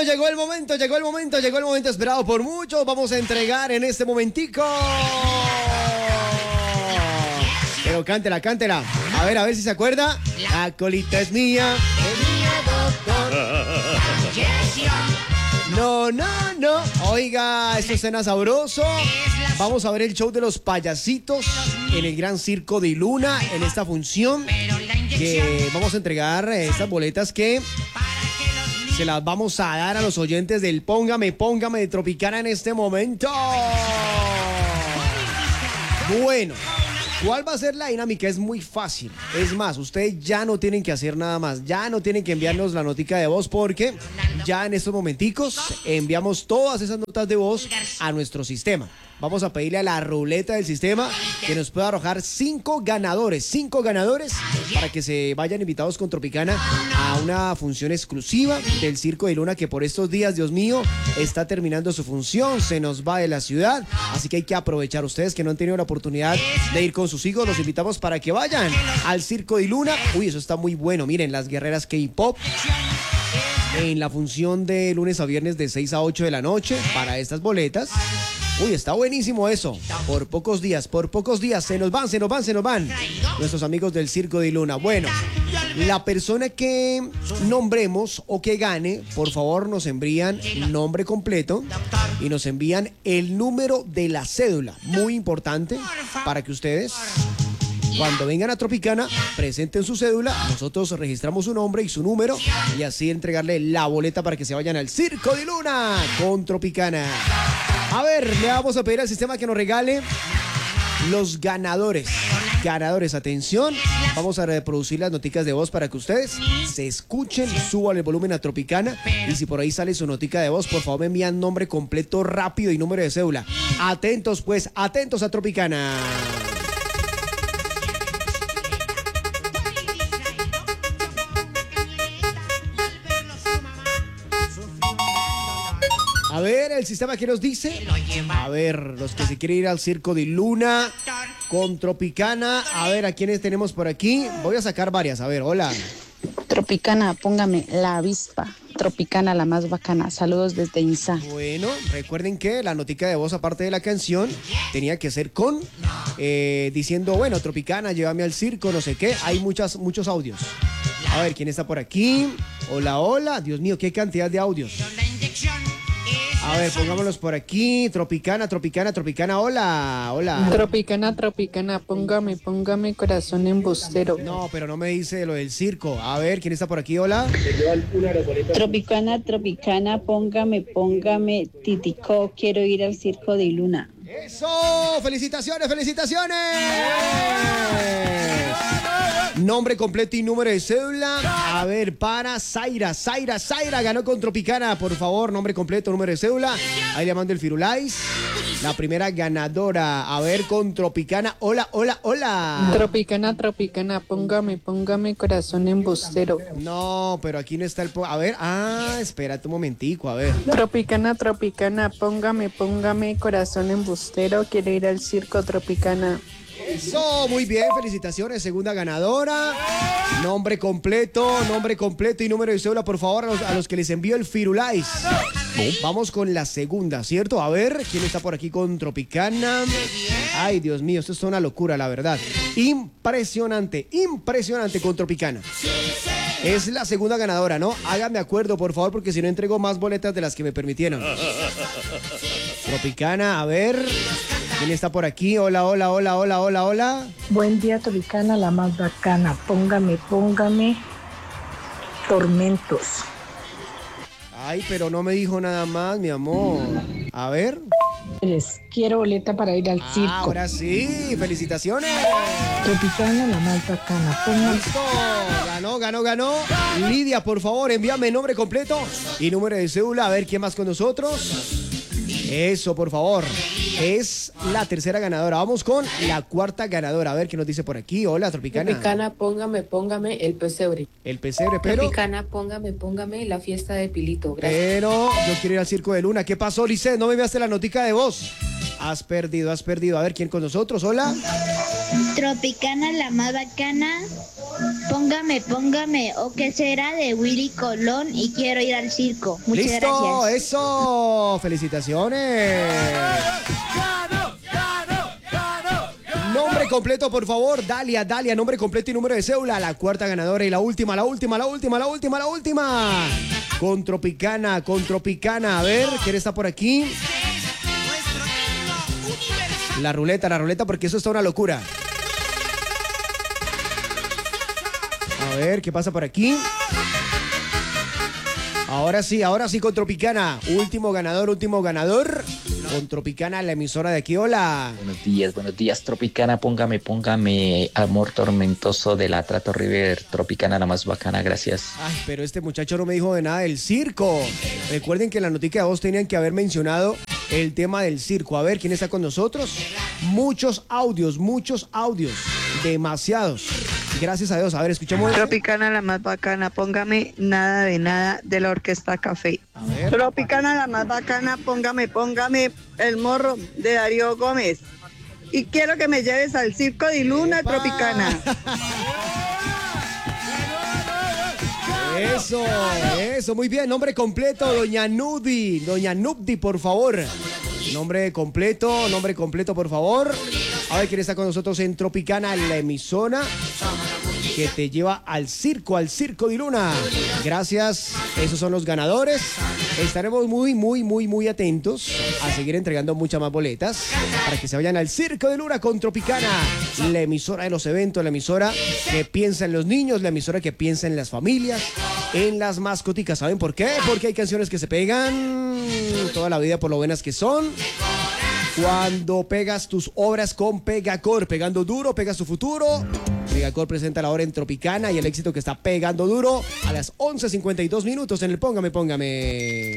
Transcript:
llegó el momento esperado por muchos. Vamos a entregar en este momentico. Pero cántela. A ver si se acuerda. La colita es mía. Es mía, doctor. No. Oiga, esto suena sabroso. Vamos a ver el show de los payasitos en el Gran Circo de Luna en esta función. Que vamos a entregar estas boletas que se las vamos a dar a los oyentes del Póngame de Tropicana en este momento. Bueno, ¿cuál va a ser la dinámica? Es muy fácil. Es más, ustedes ya no tienen que hacer nada más. Ya no tienen que enviarnos la notica de voz porque ya en estos momenticos enviamos todas esas notas de voz a nuestro sistema. Vamos a pedirle a la ruleta del sistema que nos pueda arrojar 5 ganadores para que se vayan invitados con Tropicana a una función exclusiva del Circo de Luna que por estos días, Dios mío, está terminando su función, se nos va de la ciudad, así que hay que aprovechar. Ustedes que no han tenido la oportunidad de ir con sus hijos, los invitamos para que vayan al Circo de Luna. Uy, eso está muy bueno, miren, las guerreras K-Pop en la función de lunes a viernes de 6 a 8 de la noche para estas boletas. Uy, está buenísimo eso. Por pocos días, se nos van. Nuestros amigos del Circo de Luna. Bueno, la persona que nombremos o que gane, por favor nos envían nombre completo y nos envían el número de la cédula. Muy importante para que ustedes, cuando vengan a Tropicana, presenten su cédula, nosotros registramos su nombre y su número y así entregarle la boleta para que se vayan al Circo de Luna con Tropicana. A ver, le vamos a pedir al sistema que nos regale los ganadores. Atención, vamos a reproducir las noticas de voz para que ustedes se escuchen, suban el volumen a Tropicana y si por ahí sale su notica de voz, por favor me envían nombre completo rápido y número de cédula. Atentos a Tropicana. A ver, el sistema que nos dice. A ver, los que se quieren ir al Circo de Luna con Tropicana. A ver, ¿a quiénes tenemos por aquí? Voy a sacar varias. A ver, hola. Tropicana, póngame la avispa. Tropicana, la más bacana. Saludos desde INSA. Bueno, recuerden que la notica de voz, aparte de la canción, tenía que ser con diciendo, bueno, Tropicana, llévame al circo, no sé qué. Hay muchos audios. A ver, ¿quién está por aquí? Hola. Dios mío, qué cantidad de audios. A ver, pongámoslos por aquí. Tropicana, hola. Tropicana, póngame corazón embustero. No, pero no me dice lo del circo. A ver, ¿quién está por aquí? Hola. Tropicana, póngame Titicó, quiero ir al Circo de Luna. ¡Eso! ¡Felicitaciones! Nombre completo y número de cédula. A ver, para Zaira ganó con Tropicana. Por favor, nombre completo, número de cédula. Ahí le mando el Firulais. La primera ganadora. A ver, con Tropicana. Hola. Tropicana, póngame corazón embustero. No, pero aquí no está el... A ver, espérate un momentico, a ver. Tropicana, póngame corazón embustero. Quiero ir al circo Tropicana. Eso, muy bien, felicitaciones, segunda ganadora. Nombre completo y número de cédula, por favor, a los que les envío el Firulais. Vamos con la segunda, ¿cierto? A ver, ¿quién está por aquí con Tropicana? Ay, Dios mío, esto es una locura, la verdad. Impresionante con Tropicana. Es la segunda ganadora, ¿no? Háganme acuerdo, por favor, porque si no entrego más boletas de las que me permitieron. Tropicana, a ver... ¿Quién está por aquí? Hola. Buen día, Tropicana, la más bacana. Póngame Tormentos. Ay, pero no me dijo nada más, mi amor. A ver. Quiero boleta para ir al circo. Ahora sí, felicitaciones. Tropicana, la más bacana. Póngame. Listo. Ganó. Lidia, por favor, envíame nombre completo y número de cédula. A ver, ¿quién más con nosotros? Eso, por favor. Es la tercera ganadora. Vamos con la cuarta ganadora. A ver qué nos dice por aquí. Hola, Tropicana. Tropicana, póngame el pesebre. El pesebre, pero... Tropicana, póngame la fiesta de Pilito. Gracias. Pero yo quiero ir al Circo de Luna. ¿Qué pasó, Lice? No me enviaste la notica de voz. Has perdido. A ver, ¿quién con nosotros? Hola. Tropicana, la más bacana. Póngame, o qué será de Willy Colón y quiero ir al circo. Muchas ¡Listo! gracias. ¡Eso! ¡Felicitaciones! Nombre completo, por favor. Dalia, nombre completo y número de cédula. La cuarta ganadora y la última. Con Tropicana. A ver, ¿quién está por aquí? La ruleta, porque eso está una locura. A ver, ¿qué pasa por aquí? Ahora sí, con Tropicana. Último ganador. Con Tropicana, la emisora de aquí. Hola. Buenos días, Tropicana. Póngame Amor Tormentoso de la Trato River. Tropicana, la más bacana, gracias. Ay, pero este muchacho no me dijo de nada del circo. Recuerden que en la noticia de voz tenían que haber mencionado el tema del circo. A ver, ¿quién está con nosotros? Muchos audios. Demasiados. Gracias a Dios. A ver, escuchemos. Tropicana la más bacana, póngame nada de la Orquesta Café. Tropicana la más bacana, póngame el morro de Darío Gómez. Y quiero que me lleves al Circo de Luna, Tropicana. Eso, muy bien. Nombre completo, doña Nubdi, por favor. Nombre completo, por favor. A ver quién está con nosotros en Tropicana, la emisora que te lleva al circo de Luna. Gracias, esos son los ganadores. Estaremos muy atentos a seguir entregando muchas más boletas para que se vayan al Circo de Luna con Tropicana, la emisora de los eventos, la emisora que piensa en los niños, la emisora que piensa en las familias, en las mascoticas. ¿Saben por qué? Porque hay canciones que se pegan toda la vida por lo buenas que son. Cuando pegas tus obras con Pegacor, pegando duro, pegas tu futuro. Pegacor presenta la hora en Tropicana y el éxito que está pegando duro a las 11:52 en el Póngame.